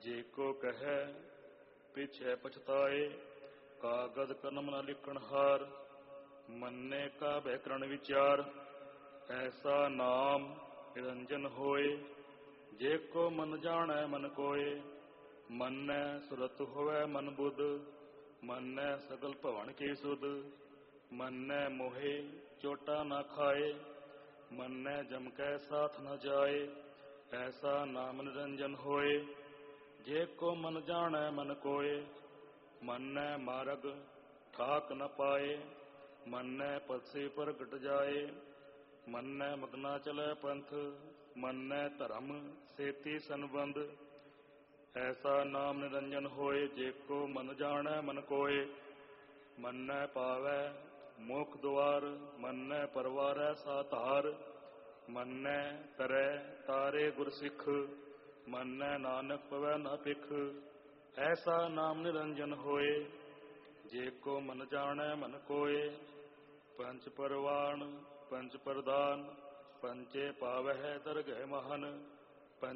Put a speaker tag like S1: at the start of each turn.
S1: ਜੇ ਕੋ ਕਹੈ ਪਿਛੈ ਪਛਤਾਏ, ਕਾਗਦ ਕਲਮ ਨ ਲਿਖਣ ਹਾਰ। ਮੰਨੇ ਕਾ ਬਹਿ ਕਰਣ ਵਿਚਾਰ, ਐਸਾ ਨਾਮ ਨਿਰੰਜਨ ਹੋਏ। ਜੇ ਕੋ ਮਨ ਜਾਣੈ ਮਨ ਕੋਏ, ਮੰਨੈ ਸੁਰਤ ਹੋਵੈ ਮਨ ਬੁੱਧ। ਮੰਨੈ ਸਗਲ ਭਵਨ ਕੀ ਸੁਧ, ਮੰਨੈ ਮੋਹਿ ਚੋਟਾ ਨਾ ਖਾਏ। ਮੰਨੈ ਜਮ ਕੈ ਸਾਥ ਨ ਜਾਏ, ਐਸਾ ਨਾਮ ਨਿਰੰਜਨ ਹੋਏ। ਜੇ ਕੋ ਮਨ ਜਾਣੈ ਮਨ ਕੋਏ, ਮੰਨੈ ਮਾਰਗ ਠਾਕ ਨ ਪਾਏ। ਮੰਨੈ ਪਦਸੇ ਪ੍ਰਗਟ ਜਾਏ, ਮੰਨੈ ਮਗਨਾ ਚਲੈ ਪੰਥ। ਮੰਨੈ ਧਰਮ ਸੇਤੀ ਸੰਬੰਧ, ਐਸਾ ਨਾਮ ਨਿਰੰਜਨ ਹੋਏ। ਜੇ ਕੋ ਮਨ ਜਾਣੈ ਮਨ ਕੋਏ, ਮੰਨੈ ਪਾਵੈ ਮੋਖ ਦੁਆਰ। ਮੰਨੈ ਪਰਵਾਰੈ ਸਾਧਾਰ, ਮੰਨੈ ਤਰੈ ਤਾਰੇ ਗੁਰ ਸਿੱਖ। ਮੰਨੈ ਨਾਨਕ ਪਵੈ ਨਾ ਭਿਖ, ਐਸਾ ਨਾਮ ਨਿਰੰਜਨ ਹੋਏ। ਜੇ ਕੋ ਮਨ ਜਾਣੈ ਮਨ ਕੋਏ, ਪੰਚ ਪਰਵਾਣ ਪੰਚ ਪ੍ਰਧਾਨ। ਪੰਚੇ ਪਾਵਹਿ ਦਰਗਹਿ ਮਹਨ,